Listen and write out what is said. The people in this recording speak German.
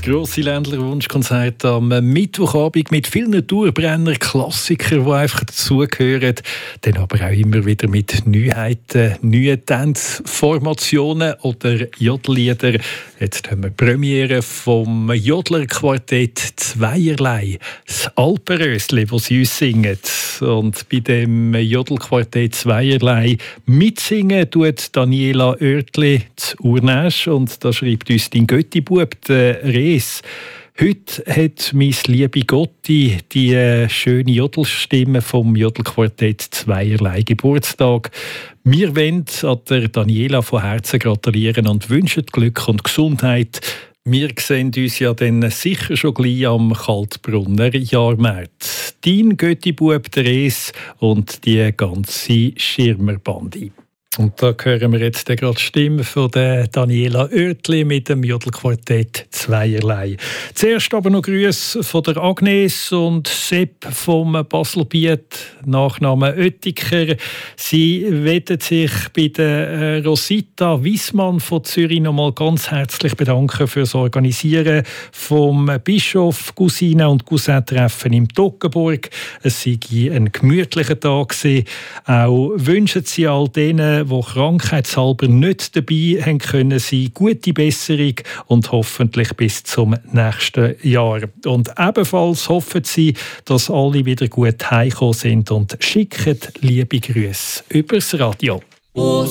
Das grosse Ländler-Wunschkonzert am Mittwochabend mit vielen Dauerbrenner, Klassikern, die einfach dazugehören. Dann aber auch immer wieder mit Neuheiten, neuen Tanzformationen oder Jodellieder. Jetzt haben wir die Premiere vom Jodlerquartett «Zweierlei», das Alpenrösli, das sie uns singen. Und bei dem Jodelquartett «Zweierlei» mitsingen tut Daniela Oertli zu Urnäsch, und da schreibt uns dein Göttibub, der Res. Heute hat mein liebe Gotti die schöne Jodelstimme vom Jodelquartett «Zweierlei» Geburtstag. Wir wollen an der Daniela von Herzen gratulieren und wünschen Glück und Gesundheit. Wir sehen uns ja dann sicher schon gleich am Kaltbrunner Jahrmarkt. Dein Göttibub, der Res, und die ganze Schirmerbande. Und da hören wir jetzt gerade die Stimme von der Daniela Oertli mit dem Jodelquartett «Zweierlei». Zuerst aber noch Grüße von der Agnes und Sepp vom Baselbiet, Nachname Oettiker. Sie wollen sich bei der Rosita Wiesmann von Zürich noch mal ganz herzlich bedanken für das Organisieren vom Bischof, Cousinen und Cousin-Treffen im Toggenburg. Es sei ein gemütlicher Tag gewesen. Auch wünschen sie all denen, die krankheitshalber nicht dabei haben können sein, gute Besserung und hoffentlich bis zum nächsten Jahr. Und ebenfalls hoffen sie, dass alle wieder gut heimgekommen sind und schicken liebe Grüße übers Radio.